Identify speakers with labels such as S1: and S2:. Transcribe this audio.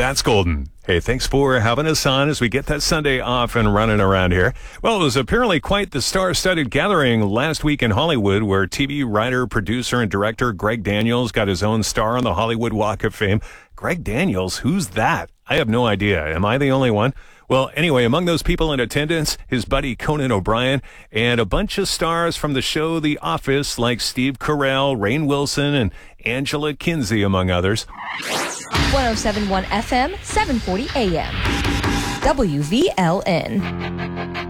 S1: That's golden. Hey, thanks for having us on as we get that Sunday off and running around here. Well, it was apparently quite the star-studded gathering last week in Hollywood where TV writer, producer, and director Greg Daniels got his own star on the Hollywood Walk of Fame. Greg Daniels? Who's that? I have no idea. Am I the only one? Well, anyway, among those people in attendance, his buddy Conan O'Brien and a bunch of stars from the show The Office like Steve Carell, Rainn Wilson, and Angela Kinsey, among others.
S2: 107.1 FM, 740 AM. WVLN.